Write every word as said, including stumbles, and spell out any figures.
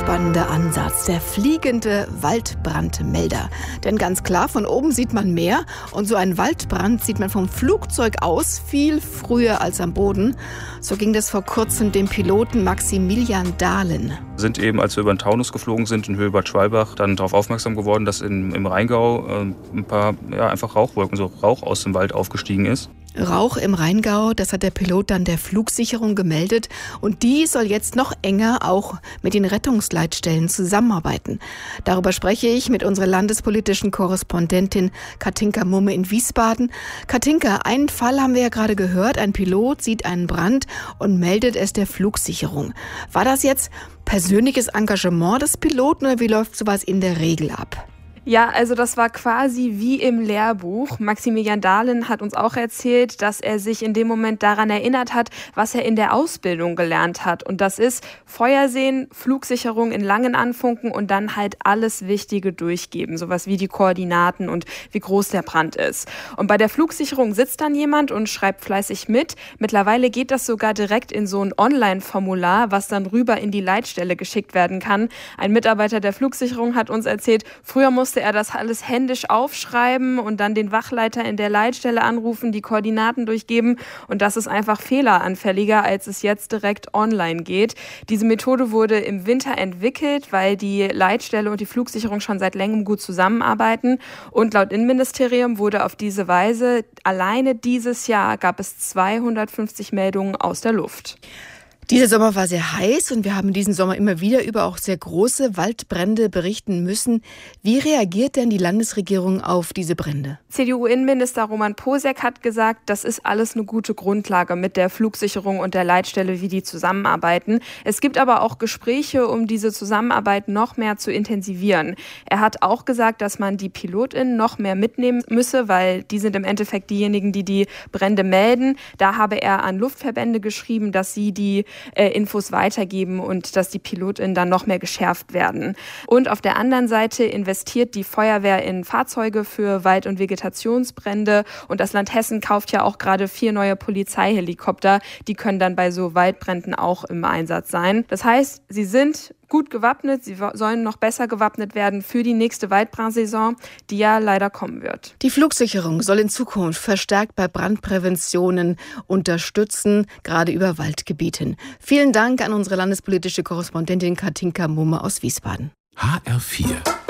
spannender Ansatz, der fliegende Waldbrandmelder. Denn ganz klar, von oben sieht man mehr und so einen Waldbrand sieht man vom Flugzeug aus viel früher als am Boden. So ging das vor kurzem dem Piloten Maximilian Dahlen. Wir sind eben, als wir über den Taunus geflogen sind, in Höhe Bad Schwalbach, dann darauf aufmerksam geworden, dass in, im Rheingau äh, ein paar ja, einfach Rauchwolken, so Rauch aus dem Wald aufgestiegen ist. Rauch im Rheingau, das hat der Pilot dann der Flugsicherung gemeldet. Und die soll jetzt noch enger auch mit den Rettungsleitstellen zusammenarbeiten. Darüber spreche ich mit unserer landespolitischen Korrespondentin Katinka Mumme in Wiesbaden. Katinka, einen Fall haben wir ja gerade gehört. Ein Pilot sieht einen Brand und meldet es der Flugsicherung. War das jetzt persönliches Engagement des Piloten oder wie läuft sowas in der Regel ab? Ja, also das war quasi wie im Lehrbuch. Maximilian Dahlen hat uns auch erzählt, dass er sich in dem Moment daran erinnert hat, was er in der Ausbildung gelernt hat. Und das ist Feuer sehen, Flugsicherung in langen Anfunken und dann halt alles Wichtige durchgeben. Sowas wie die Koordinaten und wie groß der Brand ist. Und bei der Flugsicherung sitzt dann jemand und schreibt fleißig mit. Mittlerweile geht das sogar direkt in so ein Online-Formular, was dann rüber in die Leitstelle geschickt werden kann. Ein Mitarbeiter der Flugsicherung hat uns erzählt, früher musste er das alles händisch aufschreiben und dann den Wachleiter in der Leitstelle anrufen, die Koordinaten durchgeben. Und das ist einfach fehleranfälliger, als es jetzt direkt online geht. Diese Methode wurde im Winter entwickelt, weil die Leitstelle und die Flugsicherung schon seit längerem gut zusammenarbeiten. Und laut Innenministerium wurde auf diese Weise alleine dieses Jahr gab es zweihundertfünfzig Meldungen aus der Luft. Dieser Sommer war sehr heiß und wir haben diesen Sommer immer wieder über auch sehr große Waldbrände berichten müssen. Wie reagiert denn die Landesregierung auf diese Brände? C D U-Innenminister Roman Posek hat gesagt, das ist alles eine gute Grundlage mit der Flugsicherung und der Leitstelle, wie die zusammenarbeiten. Es gibt aber auch Gespräche, um diese Zusammenarbeit noch mehr zu intensivieren. Er hat auch gesagt, dass man die PilotInnen noch mehr mitnehmen müsse, weil die sind im Endeffekt diejenigen, die die Brände melden. Da habe er an Luftverbände geschrieben, dass sie die Äh, Infos weitergeben und dass die PilotInnen dann noch mehr geschärft werden. Und auf der anderen Seite investiert die Feuerwehr in Fahrzeuge für Wald- und Vegetationsbrände und das Land Hessen kauft ja auch gerade vier neue Polizeihelikopter. Die können dann bei so Waldbränden auch im Einsatz sein. Das heißt, sie sind gut gewappnet, sie sollen noch besser gewappnet werden für die nächste Waldbrandsaison, die ja leider kommen wird. Die Flugsicherung soll in Zukunft verstärkt bei Brandpräventionen unterstützen, gerade über Waldgebieten. Vielen Dank an unsere landespolitische Korrespondentin Katinka Mumme aus Wiesbaden. H R vier